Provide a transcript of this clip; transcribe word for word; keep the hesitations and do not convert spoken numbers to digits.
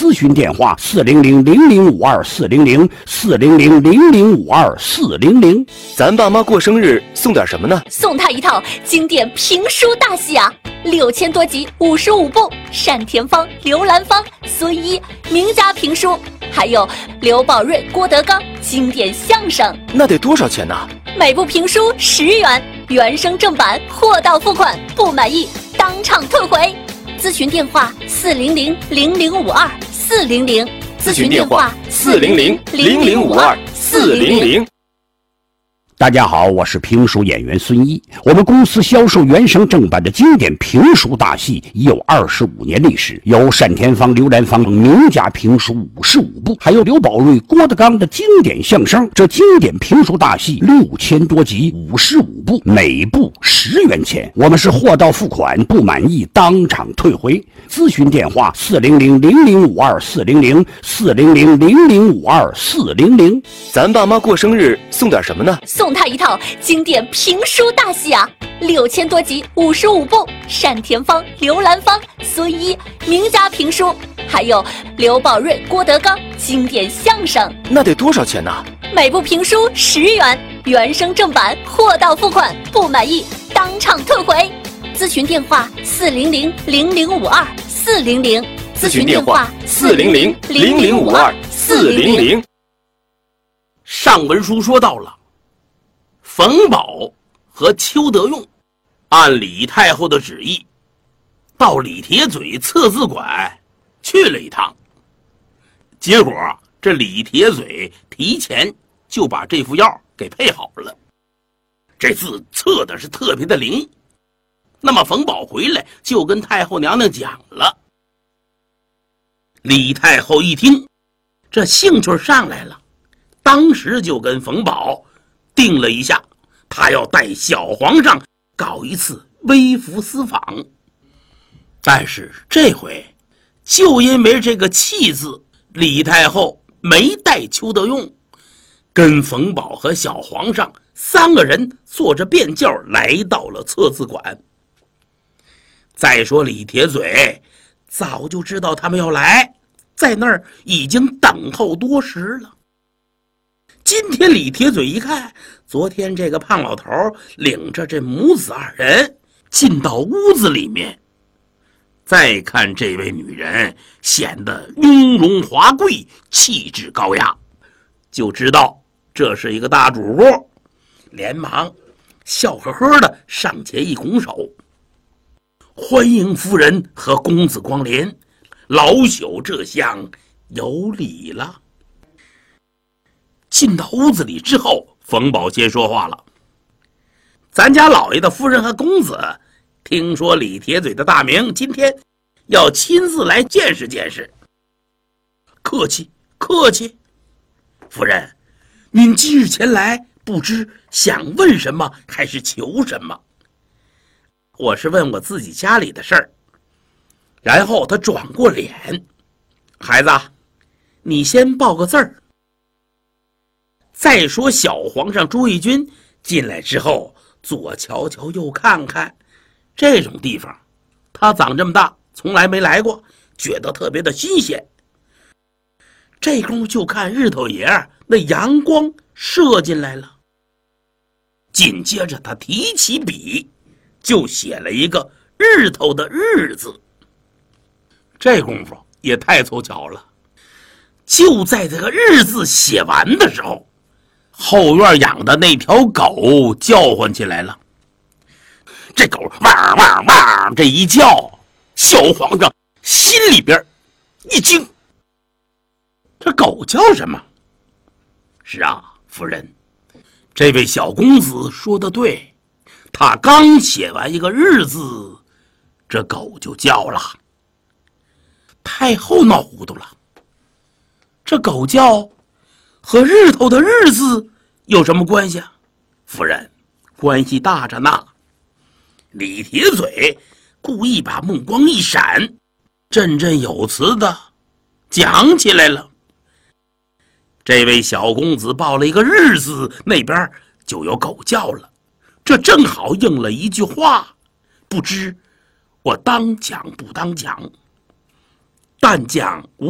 咨询电话四零零零零五二四零零四零零零零五二四零零。 咱爸妈过生日送点什么呢？ 送他一套经典评书大戏啊，六千多集，五十五部，单田芳、刘兰芳、孙一名家评书，还有刘宝瑞、郭德纲经典相声。 那得多少钱呢？ 每部评书十元，原声正版，货到付款，不满意当场退回。咨询电话四零零零零五二四零零， 咨询电话四零零零零五二四零零。 大家好，我是评书演员孙一。我们公司销售原声正版的经典评书大戏已有二十五年历史，有单田芳、刘兰芳名家评书五十五部，还有刘宝瑞、郭德纲的经典相声。这经典评书大戏六千多集，五十五部，每部十元钱。我们是货到付款，不满意当场退回。咨询电话四零零零零五二四零零四零零零零五二四零零。 咱爸妈过生日送点什么呢？ 送他一套经典评书大戏啊，六千多集，五十五部，单田芳、刘兰芳、孙一名家评书，还有刘宝瑞、郭德纲经典相声。 那得多少钱呢？ 每部评书十元，原声正版，货到付款，不满意当场退回。咨询电话四零零零零五二四零零， 咨询电话四零零零零五二四零零。 上文书说到了，冯保和邱德用按李太后的旨意，到李铁嘴测字馆去了一趟。结果这李铁嘴提前就把这副药给配好了，这字测的是特别的灵。那么冯保回来就跟太后娘娘讲了。李太后一听，这兴趣上来了，当时就跟冯保定了一下，他要带小皇上搞一次微服私访。但是这回就因为这个气字，李太后没带邱德用，跟冯保和小皇上三个人坐着便轿来到了测字馆。再说李铁嘴早就知道他们要来，在那儿已经等候多时了。今天李铁嘴一看，昨天这个胖老头领着这母子二人进到屋子里面，再看这位女人显得雍容华贵，气质高雅，就知道这是一个大主顾，连忙笑呵呵的上前一拱手，欢迎夫人和公子光临，老朽这厢有礼了。进到屋子里之后，冯保先说话了：咱家老爷的夫人和公子听说李铁嘴的大名，今天要亲自来见识见识。客气客气。夫人，您今日前来，不知想问什么还是求什么？我是问我自己家里的事儿。然后他转过脸：孩子，你先报个字儿。再说小皇上朱翊钧进来之后，左瞧瞧右看看，这种地方他长这么大从来没来过，觉得特别的新鲜。这功夫就看日头爷那阳光射进来了，紧接着他提起笔就写了一个日头的日字。这功夫也太凑巧了，就在这个日字写完的时候，后院养的那条狗叫唤起来了。这狗汪汪汪这一叫，小皇上心里边一惊，这狗叫什么？是啊，夫人，这位小公子说得对，他刚写完一个日字，这狗就叫了。太后闹糊涂了，这狗叫和日头的日字有什么关系啊？夫人，关系大着呢。李铁嘴故意把目光一闪，振振有词的讲起来了。这位小公子报了一个日字，那边就有狗叫了，这正好应了一句话，不知我当讲不当讲？但讲无